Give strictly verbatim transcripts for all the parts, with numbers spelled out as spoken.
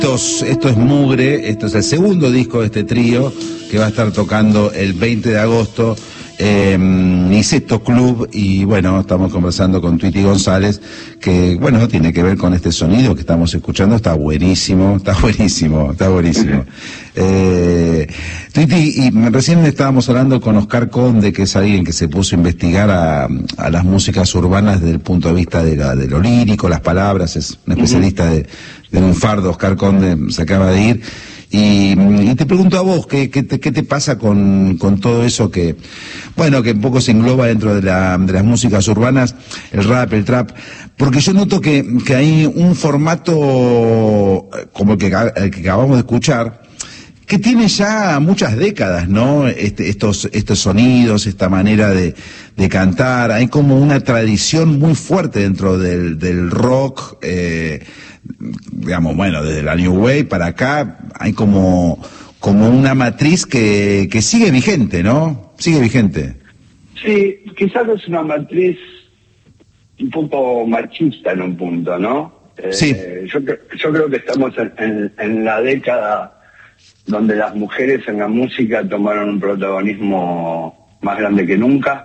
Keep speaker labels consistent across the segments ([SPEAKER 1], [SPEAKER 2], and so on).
[SPEAKER 1] Esto es Mugre, esto es el segundo disco de este trío que va a estar tocando el veinte de agosto en Niceto Club, y bueno, estamos conversando con Tweety González, que bueno, tiene que ver con este sonido que estamos escuchando. Está buenísimo, está buenísimo, está buenísimo. eh, Tweety, y recién estábamos hablando con Oscar Conde, que es alguien que se puso a investigar a, a las músicas urbanas desde el punto de vista de, la, de lo lírico, las palabras, es un especialista de, de Lunfardo. Oscar Conde se acaba de ir. Y, y te pregunto a vos, ¿qué, qué, te, qué te pasa con, con todo eso que, bueno, que un poco se engloba dentro de, la, de las músicas urbanas, el rap, el trap? Porque yo noto que, que hay un formato como el que, el que acabamos de escuchar, que tiene ya muchas décadas, ¿no? Este, estos, estos sonidos, esta manera de, de cantar. Hay como una tradición muy fuerte dentro del, del rock, eh, digamos, bueno, desde la New Wave para acá, hay como, como una matriz que, que sigue vigente, ¿no? Sigue vigente.
[SPEAKER 2] Sí, quizás es una matriz un poco machista en un punto, ¿no?
[SPEAKER 1] Sí.
[SPEAKER 2] Eh, yo, yo creo que estamos en, en, en la década donde las mujeres en la música tomaron un protagonismo más grande que nunca,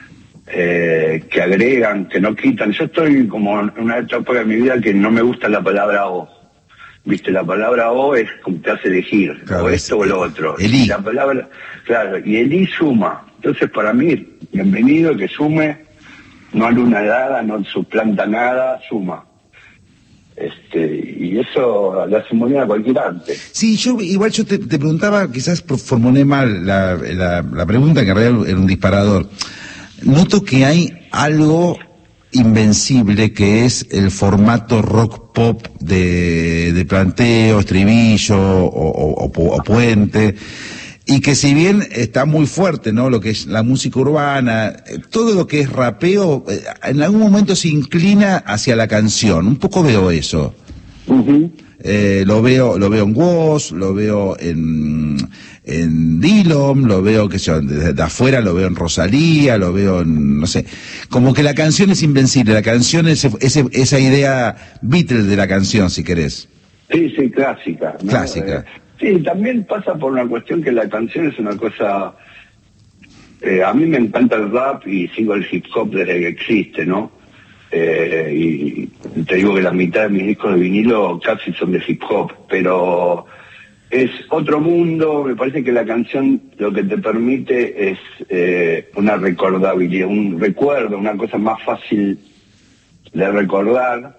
[SPEAKER 2] eh, que agregan, que no quitan. Yo estoy como en una etapa de mi vida que no me gusta la palabra o. Viste, la palabra o es como te hace elegir, claro, o esto o lo otro.
[SPEAKER 1] El I.
[SPEAKER 2] Y la palabra, claro, y el I suma. Entonces, para mí, bienvenido, que sume, no anula nada, no suplanta nada, suma. Este, y eso le hace muy bien a cualquier arte.
[SPEAKER 1] Sí, yo igual yo te, te preguntaba, quizás formulé mal la, la, la pregunta, que en realidad era un disparador. Noto que hay algo invencible que es el formato rock pop de, de planteo, estribillo o, o, o, o puente, y que si bien está muy fuerte, ¿no?, lo que es la música urbana, todo lo que es rapeo, en algún momento se inclina hacia la canción. Un poco veo eso.
[SPEAKER 2] Uh-huh.
[SPEAKER 1] Eh, lo veo, lo veo en Woz, lo veo en, en Dillom, lo veo, que yo, desde de afuera lo veo en Rosalía, lo veo en, no sé, como que la canción es invencible, la canción es ese, esa idea Beatles de la canción, si querés.
[SPEAKER 2] Sí, sí, clásica, ¿no?
[SPEAKER 1] Clásica.
[SPEAKER 2] Eh, sí, también pasa por una cuestión que la canción es una cosa, eh, a mí me encanta el rap y sigo el hip hop desde que existe, ¿no? Eh, y te digo que la mitad de mis discos de vinilo casi son de hip hop, pero es otro mundo. Me parece que la canción lo que te permite es eh, una recordabilidad, un recuerdo, una cosa más fácil de recordar,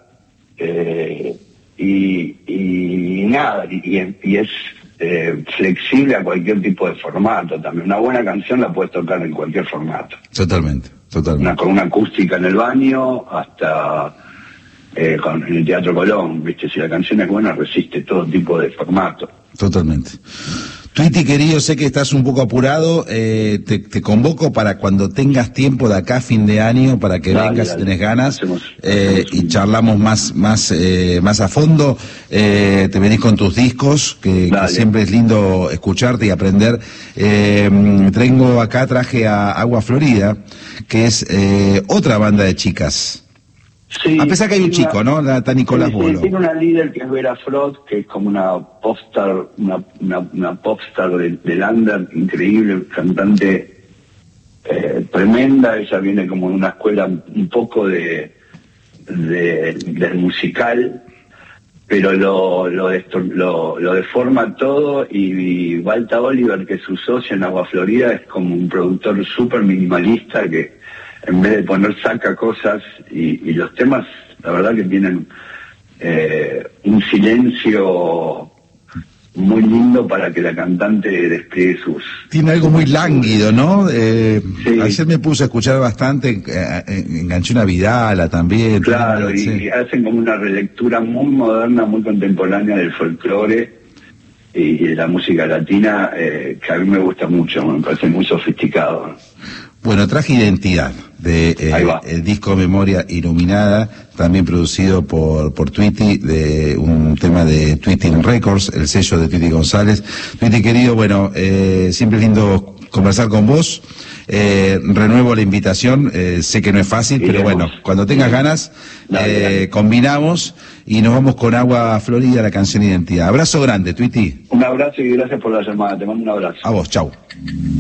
[SPEAKER 2] eh, y, y nada, y, y es eh, flexible a cualquier tipo de formato también. Una buena canción la puedes tocar en cualquier formato.
[SPEAKER 1] Totalmente. Totalmente.
[SPEAKER 2] Una, con una acústica en el baño hasta eh, con, en el Teatro Colón, ¿viste? Si la canción es buena, resiste todo tipo de formato.
[SPEAKER 1] Totalmente. Tweety, querido, sé que estás un poco apurado, eh, te, te convoco para cuando tengas tiempo de acá a fin de año, para que dale, vengas dale. si tenés ganas, hacemos, eh, hacemos y charlamos más más eh, más a fondo. Eh, te venís con tus discos, que, que siempre es lindo escucharte y aprender. Eh, tengo acá, traje a Agua Florida, que es eh, otra banda de chicas.
[SPEAKER 2] Sí,
[SPEAKER 1] a pesar que hay un chico, ¿no? La, está Nicolás
[SPEAKER 2] sí,
[SPEAKER 1] Bolo.
[SPEAKER 2] Sí, tiene una líder que es Vera Frot, que es como una popstar, una, una, una popstar del, del under, increíble, cantante eh, tremenda. Ella viene como de una escuela un poco de, de del musical, pero lo lo, lo, lo deforma todo. Y, y Walta Oliver, que es su socio en Agua Florida, es como un productor súper minimalista que en vez de poner saca cosas, y, y los temas, la verdad que tienen eh, un silencio muy lindo para que la cantante despliegue sus...
[SPEAKER 1] Tiene algo muy lánguido, ¿no? Eh,
[SPEAKER 2] sí.
[SPEAKER 1] Ayer me puse a escuchar bastante, eh, enganché una Vidala también.
[SPEAKER 2] Claro,
[SPEAKER 1] también,
[SPEAKER 2] y
[SPEAKER 1] sí.
[SPEAKER 2] hacen como una relectura muy moderna, muy contemporánea del folclore y de la música latina, eh, que a mí me gusta mucho, me parece muy sofisticado.
[SPEAKER 1] Bueno, traje Identidad, de eh, el disco Memoria Iluminada, también producido por por Tweety, de un tema de Tweety Records, el sello de Tweety González. Tweety, querido, bueno, eh, siempre es lindo conversar con vos. eh, renuevo la invitación, eh, sé que no es fácil, Iremos. Pero bueno, cuando tengas ganas, dale, eh, dale. combinamos y nos vamos con Agua Florida, la canción Identidad. Abrazo grande, Twitty.
[SPEAKER 2] Un abrazo y gracias por la llamada, te mando un abrazo.
[SPEAKER 1] A vos, chau.